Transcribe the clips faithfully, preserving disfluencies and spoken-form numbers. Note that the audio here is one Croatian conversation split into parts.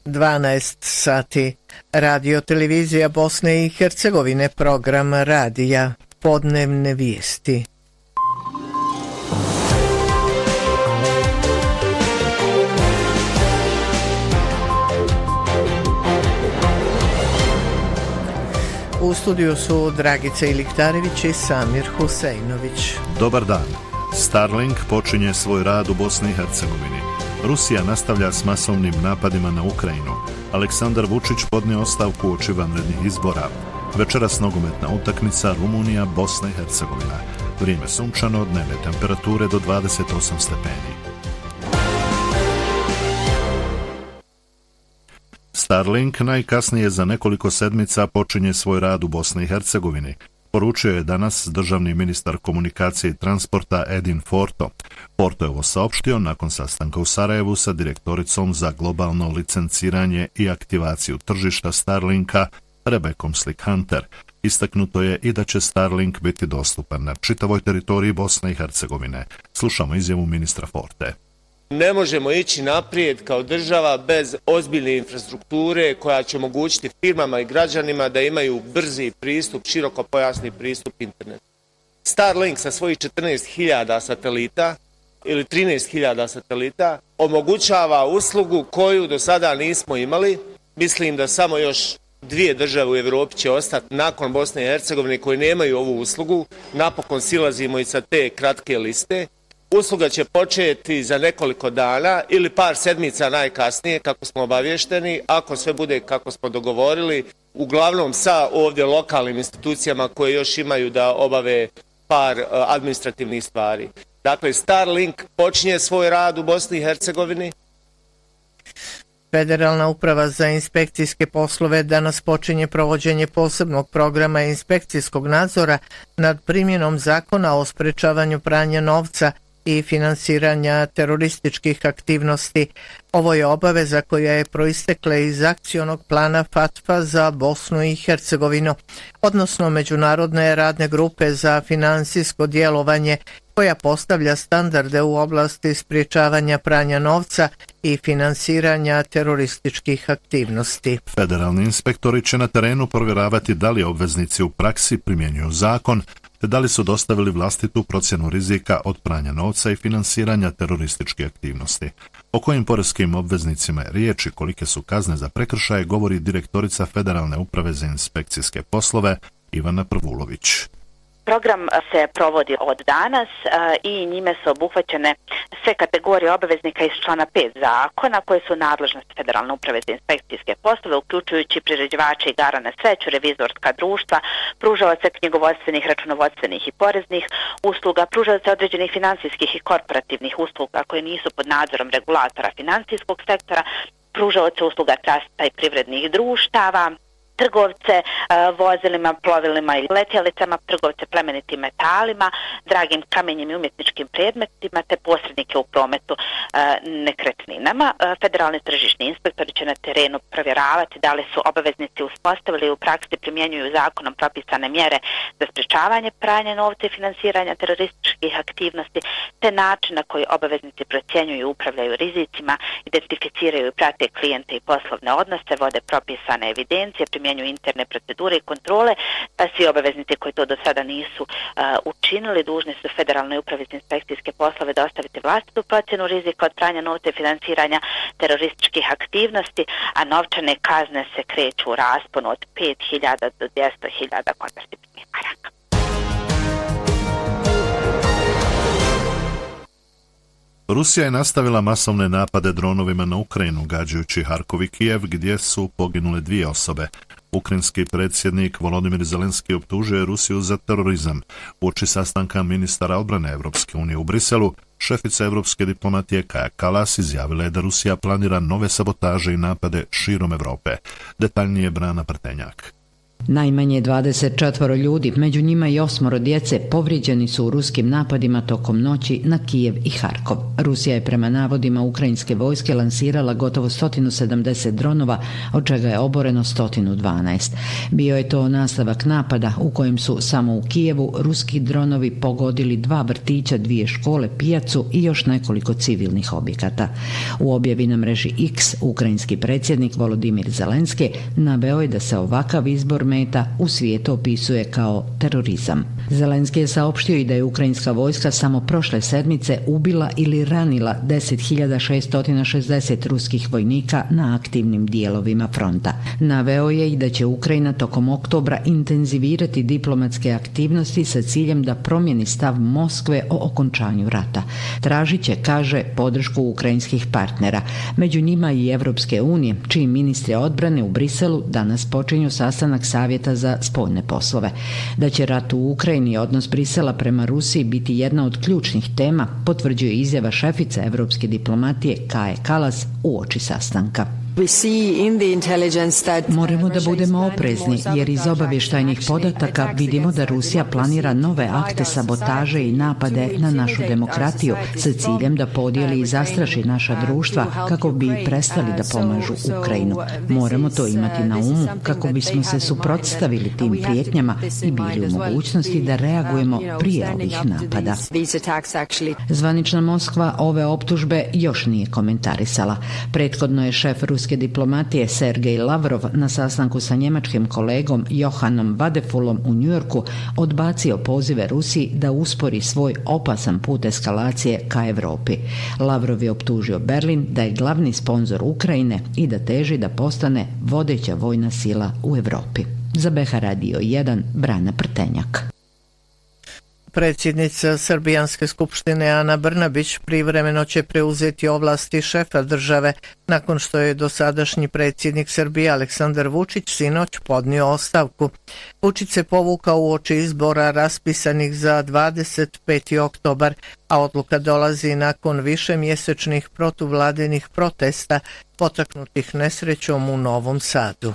dvanaest sati. Radio televizija Bosne i Hercegovine, program radija, podnevne vijesti. U studiju su Dragica Iliktarević i Samir Husejnović. Dobar dan. Starlink počinje svoj rad u Bosni i Hercegovini. Rusija nastavlja s masovnim napadima na Ukrajinu. Aleksandar Vučić podnio ostavku uoči vanrednih izbora. Večeras nogometna utakmica Rumunija, Bosna i Hercegovina. Vrijeme sunčano, dnevne temperature do dvadeset osam stepeni. Starlink najkasnije za nekoliko sedmica počinje svoj rad u Bosni i Hercegovini. Poručio je danas državni ministar komunikacije i transporta Edin Forto. Forto je ovo saopštio nakon sastanka u Sarajevu sa direktoricom za globalno licenciranje i aktivaciju tržišta Starlinka, Rebekom Slik-Hunter. Istaknuto je i da će Starlink biti dostupan na čitavoj teritoriji Bosne i Hercegovine. Slušamo izjavu ministra Forte. Ne možemo ići naprijed kao država bez ozbiljne infrastrukture koja će omogućiti firmama i građanima da imaju brzi pristup, širokopojasni pristup internetu. Starlink sa svojih četrnaest hiljada satelita ili trinaest hiljada satelita omogućava uslugu koju do sada nismo imali. Mislim da samo još dvije države u Evropi će ostati nakon Bosne i Hercegovine koji nemaju ovu uslugu. Napokon silazimo i sa te kratke liste. Usluga će početi za nekoliko dana ili par sedmica najkasnije, kako smo obavješteni, ako sve bude kako smo dogovorili, uglavnom sa ovdje lokalnim institucijama koje još imaju da obave par administrativnih stvari. Dakle, Starlink počinje svoj rad u Bosni i Hercegovini. Federalna uprava za inspekcijske poslove danas počinje provođenje posebnog programa inspekcijskog nadzora nad primjenom zakona o sprečavanju pranja novca i finansiranja terorističkih aktivnosti. Ovo je obaveza koja je proistekla iz akcionog plana FATF-a za Bosnu i Hercegovinu, odnosno Međunarodne radne grupe za finansijsko djelovanje, koja postavlja standarde u oblasti sprječavanja pranja novca i finansiranja terorističkih aktivnosti. Federalni inspektori će na terenu provjeravati da li obveznici u praksi primjenjuju zakon, te da li su dostavili vlastitu procjenu rizika od pranja novca i finansiranja terorističkih aktivnosti. O kojim poreskim obveznicima je riječ i kolike su kazne za prekršaje, govori direktorica Federalne uprave za inspekcijske poslove Ivana Prvulović. Program se provodi od danas i njime su obuhvaćene sve kategorije obveznika iz člana pet zakona koje su nadležnosti Federalne uprave za inspekcijske poslove, uključujući priređivače igara na sreću, revizorska društva, pružavaoce knjigovodstvenih, računovodstvenih i poreznih usluga, pružavaoce određenih finansijskih i korporativnih usluga koje nisu pod nadzorom regulatora finansijskog sektora, pružavaoce usluga trasta i privrednih društava, trgovce uh, vozilima, plovilima i letjelicama, trgovce plemenitim metalima, dragim kamenjem i umjetničkim predmetima, te posrednike u prometu uh, nekretninama. Uh, federalni tržišni inspektori će na terenu provjeravati da li su obaveznici uspostavili i u praksi primjenjuju zakonom propisane mjere za sprečavanje pranja novca i finansiranja terorističkih aktivnosti, te način na koji obaveznici procjenjuju i upravljaju rizicima, identificiraju i prate klijente i poslovne odnose, vode propisane evidencije, primjenjuju interne procedure i kontrole, pa svi obaveznici koji to do sada nisu uh, učinili dužni su Federalnoj upravi za inspekcijske poslove dostaviti vlastitu procjenu rizika od pranja novca i finansiranja terorističkih aktivnosti, a novčane kazne se kreću u rasponu od pet hiljada do dvjesto hiljada konvertibilnih maraka. Rusija je nastavila masovne napade dronovima na Ukrajinu, gađajući Harkov i Kijev, gdje su poginule dvije osobe. Ukrajinski predsjednik Volodymyr Zelenski optužuje Rusiju za terorizam. Uoči sastanka ministara obrane Evropske unije u Briselu, šefica evropske diplomatije Kaja Kallas izjavila je da Rusija planira nove sabotaže i napade širom Evrope. Detaljnije Brana Prtenjak. Najmanje dvadeset četvoro ljudi, među njima i osmoro djece, povrijeđeni su u ruskim napadima tokom noći na Kijev i Harkov. Rusija je prema navodima ukrajinske vojske lansirala gotovo sto sedamdeset dronova, od čega je oboreno sto dvanaest. Bio je to nastavak napada u kojem su samo u Kijevu ruski dronovi pogodili dva vrtića, dvije škole, pijacu i još nekoliko civilnih objekata. U objavi na mreži X ukrajinski predsjednik Volodimir Zelenski naveo je da se ovakav izbor meta u svijetu opisuje kao terorizam. Zelenski je saopštio i da je ukrajinska vojska samo prošle sedmice ubila ili ranila deset hiljada šesto šezdeset ruskih vojnika na aktivnim dijelovima fronta. Naveo je i da će Ukrajina tokom oktobra intenzivirati diplomatske aktivnosti sa ciljem da promijeni stav Moskve o okončanju rata. Tražit će, kaže, podršku ukrajinskih partnera, među njima i Evropske unije, čiji ministri odbrane u Briselu danas počinju sastanak Savjeta za spoljne poslove. Da će rat u Ukrajini i odnos Brisela prema Rusiji biti jedna od ključnih tema, potvrđuje izjava šefice evropske diplomatije Kaje Kalas uoči sastanka. Moramo da budemo oprezni, jer iz obavještajnih podataka vidimo da Rusija planira nove akte sabotaže i napade na našu demokratiju sa ciljem da podijeli i zastraši naša društva kako bi prestali da pomažu Ukrajinu. Moramo to imati na umu kako bismo se suprotstavili tim prijetnjama i bili u mogućnosti da reagujemo prije ovih napada. Zvanična Moskva ove optužbe još nije komentarisala. Prethodno je šef ruske diplomatije Sergej Lavrov na sastanku sa njemačkim kolegom Johannom Vadefulom u Njujorku odbacio pozive Rusiji da uspori svoj opasan put eskalacije ka Evropi. Lavrov je optužio Berlin da je glavni sponzor Ukrajine i da teži da postane vodeća vojna sila u Evropi. Za B H Radio jedan, Brana Prtenjak. Predsjednica Srbijanske skupštine Ana Brnabić privremeno će preuzeti ovlasti šefa države nakon što je dosadašnji predsjednik Srbije Aleksandar Vučić sinoć podnio ostavku. Vučić se povukao uoči izbora raspisanih za dvadeset peti oktobar, a odluka dolazi nakon višemjesečnih protuvladenih protesta potaknutih nesrećom u Novom Sadu.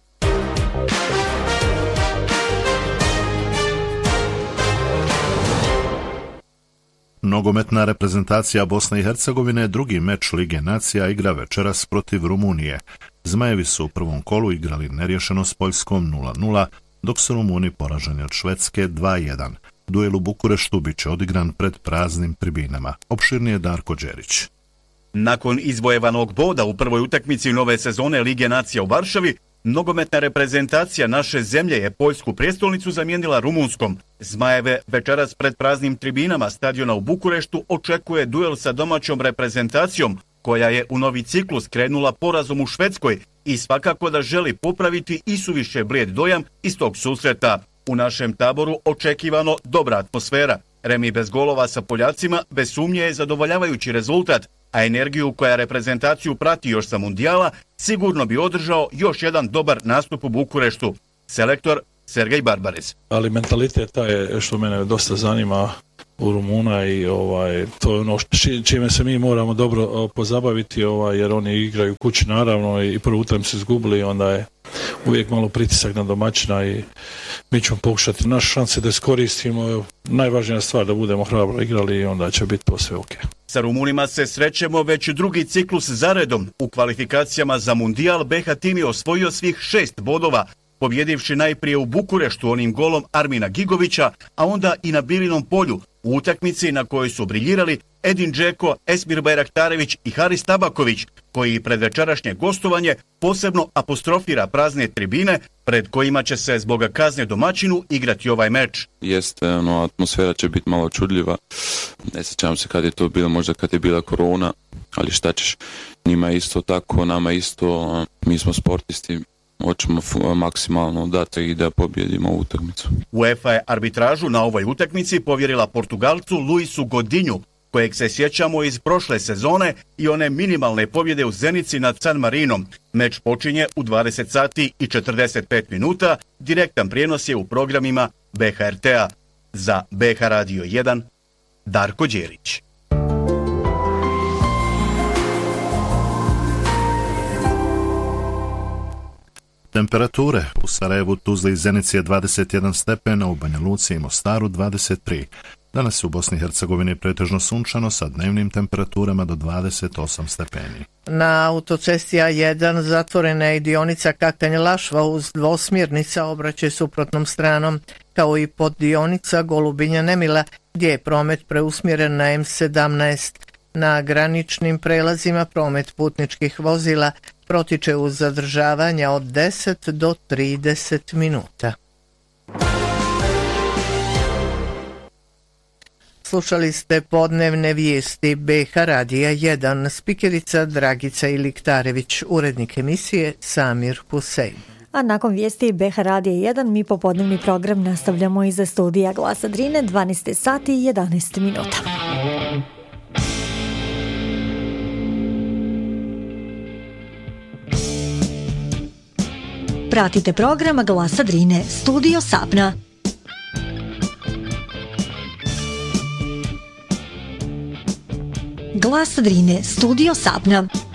Nogometna reprezentacija Bosne i Hercegovine drugi meč Lige nacija igra večeras protiv Rumunije. Zmajevi su u prvom kolu igrali neriješeno s Poljskom nula nula, dok su Rumuni poraženi od Švedske dva jedan. Duel u Bukureštu bit će odigran pred praznim tribinama. Opširnije Darko Đerić. Nakon izvojevanog boda u prvoj utakmici nove sezone Lige nacija u Varšavi, nogometna reprezentacija naše zemlje je Poljsku prijestolnicu zamijenila Rumunskom. Zmajeve večeras pred praznim tribinama stadiona u Bukureštu očekuje duel sa domaćom reprezentacijom, koja je u novi ciklus krenula porazom u Švedskoj i svakako da želi popraviti i suviše blijed dojam iz tog susreta. U našem taboru očekivano dobra atmosfera. Remi bez golova sa Poljacima bez sumnje je zadovoljavajući rezultat, a energiju koja reprezentaciju prati još sa mundijala sigurno bi održao još jedan dobar nastup u Bukureštu. Selektor Sergej Barbares. Ali mentalitet taj je što mene dosta zanima u Rumuna i ovaj to je ono čime se mi moramo dobro pozabaviti, ovaj jer oni igraju kući naravno i prvu utakmicu izgubili, onda je uvijek malo pritisak na domaćina i mi ćemo pokušati naše šanse da iskoristimo. Najvažnija stvar da budemo hrabro igrali i onda će biti to sve ok. Sa Rumunima se srećemo već drugi ciklus zaredom. U kvalifikacijama za mundijal B H tim je osvojio svih šest bodova, pobjedivši najprije u Bukureštu onim golom Armina Gigovića, a onda i na Bilinom polju u utakmici na kojoj su briljirali Edin Džeko, Esmir Bajraktarević i Haris Tabaković, koji pred večerašnje gostovanje posebno apostrofira prazne tribine pred kojima će se zbog kazne domaćinu igrati ovaj meč. Jeste, ono, atmosfera će biti malo čudljiva. Ne sjećam se kad je to bilo, možda kad je bila korona, ali šta ćeš, njima isto tako, nama isto, mi smo sportisti. Hoćemo maksimalno dati i da pobjedimo utakmicu. UEFA je arbitražu na ovoj utakmici povjerila Portugalcu Luisu Godinju, kojeg se sjećamo iz prošle sezone i one minimalne pobjede u Zenici nad San Marinom. Meč počinje u dvadeset sati i četrdeset pet minuta, direktan prijenos je u programima B H R T-a. Za B H Radio jedan, Darko Đerić. Temperature u Sarajevu, Tuzli i Zenici je dvadeset jedan stepena, u Banja Luci i Mostaru dvadeset tri. Danas je u Bosni i Hercegovini pretežno sunčano sa dnevnim temperaturama do dvadeset osam stepeni. Na autocesti A jedan zatvorena je dionica Kakanj-Lašva uz dvosmjernica obraćaj suprotnom stranom, kao i poddionica Golubinja-Nemila, gdje je promet preusmjeren na M sedamnaest. Na graničnim prelazima promet putničkih vozila protiče uz zadržavanja od deset do trideset minuta. Slušali ste podnevne vijesti B H Radija jedan, spikerica Dragica Iliktarević, urednik emisije Samir Husein. A nakon vijesti B H Radija jedan mi popodnevni program nastavljamo iza studija Glasa Drine, dvanaest sati i jedanaest minuta. Pratite program Glasa Drine, studio Sapna. Glas Drine, studio Sapna.